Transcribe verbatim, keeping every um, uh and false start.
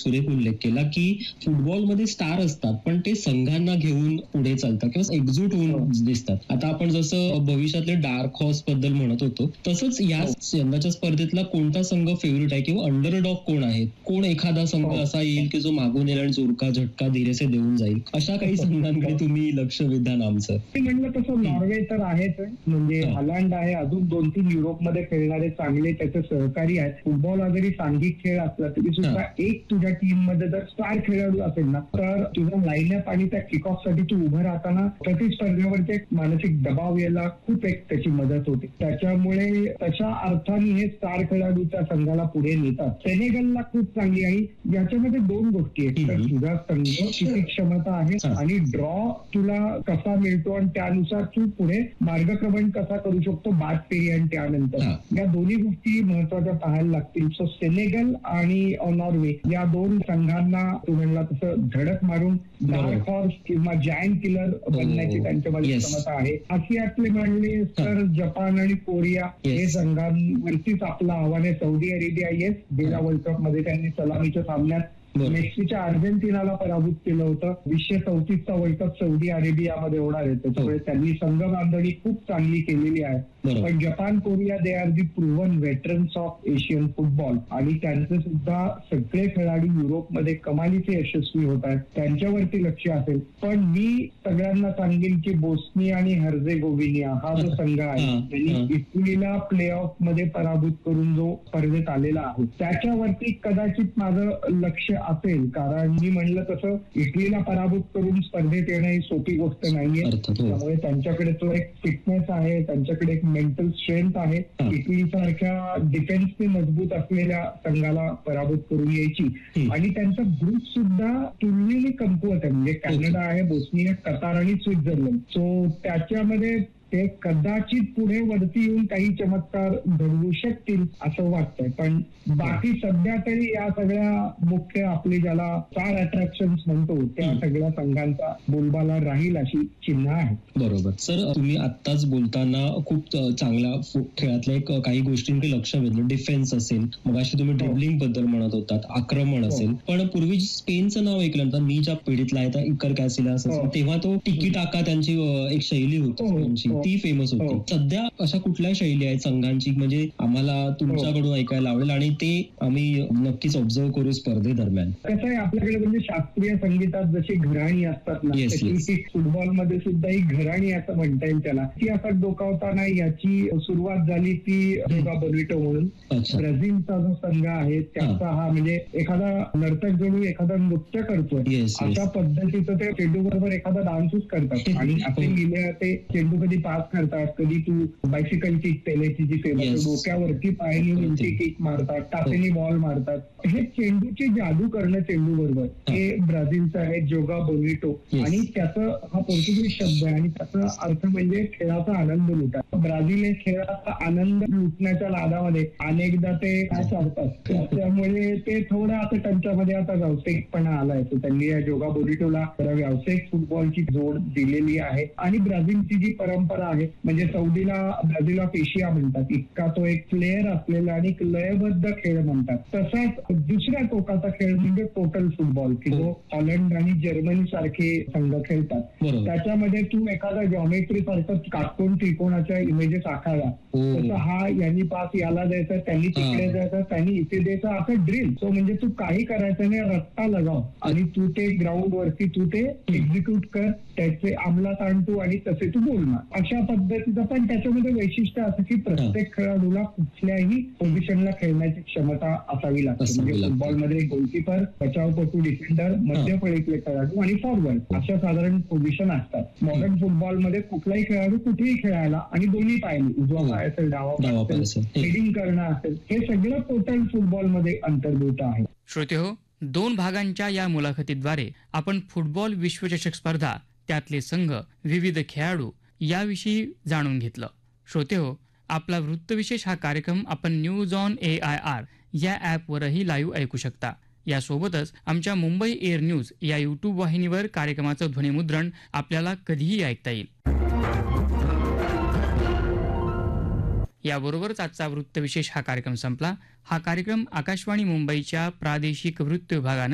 सुरेख उल्लेख केला की फुटबॉलमध्ये स्टार असतात पण ते संघांना घेऊन पुढे चालतात किंवा एकजूट होऊन दिसतात. आता आपण जसं भविष्यातले डार्क हॉर्स बद्दल म्हणत होतो तसंच या यंदाच्या स्पर्धेतला कोणता संघ फेवरेट आहे किंवा अंडरडॉग कोण आहे? कोण एखादा संघ असा येईल की जो मागून येईल आणि जोरका झटका धीरेसे देऊन जाईल? अशा काही संघांकडे तुम्ही लक्ष विधान आमचं म्हणलं तसं नॉर्वे तर आहेच, म्हणजे हॉलंड आहे, अजून दोन तीन युरोपमध्ये खेळणारे चांगले त्याचे सहकारी आहेत. फुटबॉल हा जरी सांघिक खेळ असला तरी सुद्धा एक तुझ्या टीम मध्ये जर स्टार खेळाडू असेल ना तर तुझा लाईनअप आणि त्या किक ऑफ साठी तू उभं राहताना प्रतिस्पर्ध्यावरती एक मानसिक दबाव यायला खूप एक त्याची मदत होते. त्याच्यामुळे तशा अर्थाने हे स्टार खेळाडू त्या संघाला पुढे नेतात. सेनेगलला खूप चांगली आहे. याच्यामध्ये दोन गोष्टी आहेत, तर तुझा संघ किती क्षमता आहे आणि ड्रॉ तुला कसा मिळतो आणि त्यानुसार तू पुढे मार्गक्रमण कसा करू शकतो बाद फेरी आणि त्यानंतर. या दोन्ही गोष्टी महत्वाच्या पाहायला लागतील. सो सेनेगल आणि नॉर्वे या दोन संघांना तू म्हणला तसं धडक मारून डार्क हॉर्स किंवा जायंट किलर बनण्याची त्यांच्यामध्ये क्षमता आहे. आशियातले म्हणले तर जपान आणि कोरिया हे संघांवरतीच आपलं आव्हान आहे. सौदी अरेबिया येस गेल्या वर्ल्ड कप मध्ये त्यांनी सलामीच्या सामन्यात मेक्सीच्या अर्जेंटिनाला पराभूत केलं होतं. वीसशे चौतीसचा वर्ल्ड कप सौदी अरेबियामध्ये होणार आहे, त्याच्यामुळे त्यांनी संघ बांधणी खूप चांगली केलेली आहे. पण Japan Korea they are the proven veterans of Asian football आणि त्यांचे सुद्धा सगळे खेळाडू युरोपमध्ये कमालीचे यशस्वी होत आहेत. त्यांच्यावरती लक्ष असेल. पण मी सगळ्यांना सांगेन की बोस्निया आणि हर्जेगोविनिया हा जो संघ आहे त्यांनी इटलीला प्ले ऑफ मध्ये पराभूत करून जो स्पर्धेत आलेला आहे त्याच्यावरती कदाचित माझं लक्ष असेल. कारण मी म्हणलं तसं इटलीला पराभूत करून स्पर्धेत येणं ही सोपी गोष्ट नाहीये. त्यामुळे त्यांच्याकडे तो एक फिटनेस आहे, त्यांच्याकडे एक मेंटल स्ट्रेंथ आहे. इटली सारख्या डिफेन्सने मजबूत असलेल्या संघाला पराभूत करून यायची आणि त्यांचा ग्रुप सुद्धा तुलनेने कमकुवत आहे. म्हणजे कॅनडा आहे, बोस्निया, कतार आणि स्वित्झर्लंड. सो त्याच्यामध्ये ते कदाचित पुढे वरती येऊन काही चमत्कार घडवू शकतील असं वाटतंय. पण बाकी सध्या तरी या सगळ्या मुख्य आपली ज्याला स्टार अट्रॅक्शन्स म्हणतो त्या सगळ्या संघांचा बोलबाला राहील अशी चिन्ह आहे. बरोबर सर, तुम्ही आत्ताच बोलताना खूप चांगल्या खेळातल्या एक काही गोष्टींकडे लक्ष वेधलं. डिफेन्स असेल, मग अशी तुम्ही ड्रिबलिंग बद्दल म्हणत होतात, आक्रमण असेल. पण पूर्वी स्पेनचं नाव ऐकल्यानंतर मी ज्या पिढीतला आहे त्या इकर कॅसिलास असेल तेव्हा तो टिकी टाका त्यांची एक शैली होती स्पेनची, ती फेमस होती. सध्या अशा कुठल्या शैली आहेत संघांची म्हणजे आम्हाला तुमच्याकडून ऐकायला आवडेल आणि ते आम्ही नक्कीच ऑब्झर्व करू स्पर्धेदरम्यान? कसं आहे आपल्याकडे म्हणजे शास्त्रीय संगीतात जशी घराणी असतात ना तशी फुटबॉलमध्ये सुद्धा ही घराणी असं म्हणता येईल त्याला. ती असं डोकावताना याची सुरुवात झाली ती जोगा बोनिटो म्हणून ब्राझीलचा जो संघ आहे त्याचा हा म्हणजे एखादा नर्तक जणू एखादा नृत्य करतोय अशा पद्धतीचं ते चेंडू बरोबर एखादा डान्सच करतात आणि असे लिहिले ते चेंडू कधी पास करतात, कधी तू बायसिकल किक पेलेची जी फेमस डोक्यावरती पायाने उलटी किक मारतात, टाचेने बॉल मारतात. हे चेंडूची जादू करणं चेंडू बरोबर हे ब्राझीलचं आहे जोगा बोनिटो आणि त्याचं हा पोर्तुगीज शब्द आहे आणि त्याचा अर्थ म्हणजे खेळाचा आनंद लुटा. ब्राझील हे खेळाचा आनंद लुटण्याच्या लादामध्ये अनेकदा ते काय चालतात त्यामुळे ते थोडं आता त्यांच्यामध्ये आता व्यावसायिकपणा आलाय. तर त्यांनी या जोगा बोनिटोला व्यावसायिक फुटबॉलची जोड दिलेली आहे आणि ब्राझीलची जी परंपरा आहे म्हणजे सौदीला ब्राझील ऑफ एशिया म्हणतात, इतका तो एक प्लेअर असलेला आणि एक लयबद्ध खेळ म्हणतात. तसाच दुसऱ्या टोकाचा खेळ म्हणजे टोटल फुटबॉल की जो हॉलंड आणि जर्मनी सारखे संघ खेळतात. त्याच्यामध्ये तू एखादा जॉमेट्री सारखं काटकोन त्रिकोणाच्या इमेजेस आखायला तसं हा यांनी पास याला द्यायचा, त्यांनी तिकडे द्यायचा, त्यांनी इथे द्यायचा असं ड्रिल. तो म्हणजे तू काही करायचं नाही, रस्ता लगाव आणि तू ते ग्राउंड वरती तू ते एक्झिक्यूट कर, त्याचे अंमलात आणतो आणि तसे तू बोलणार. अशा पद्धतीचं पण त्याच्यामध्ये वैशिष्ट्य असं की प्रत्येक खेळाडूला कुठल्याही पोझिशनला खेळण्याची क्षमता असावी लागते. म्हणजे फुटबॉलमध्ये गोलकीपर, बचावपटू, डिफेंडर, मध्यफळीतले खेळाडू आणि फॉरवर्ड अशा साधारण पोझिशन असतात. मॉडर्न फुटबॉलमध्ये कुठलाही खेळाडू कुठेही खेळायला आणि दोन्ही पायाने उजवा पाय असेल, डावा पाय असेल, हेडिंग करणं असेल, हे सगळं टोटल फुटबॉलमध्ये अंतर्भूत आहे. श्रोते हो, दोन भागांच्या या मुलाखतीद्वारे आपण फुटबॉल विश्वचषक स्पर्धा, त्यातले संघ, विविध खेळाडू याविषयी जाणून घेतलं. श्रोते हो, आपला वृत्तविशेष हा कार्यक्रम आपण news on A I R या ॲपवरही लाईव्ह ऐकू शकता. यासोबतच आमच्या मुंबई एअर न्यूज या यूट्यूब वाहिनीवर कार्यक्रमाचं ध्वनिमुद्रण आपल्याला कधीही ऐकता येईल. याबरोबरच आजचा वृत्तविशेष हा कार्यक्रम संपला. हा कार्यक्रम आकाशवाणी मुंबईच्या प्रादेशिक वृत्त विभागाने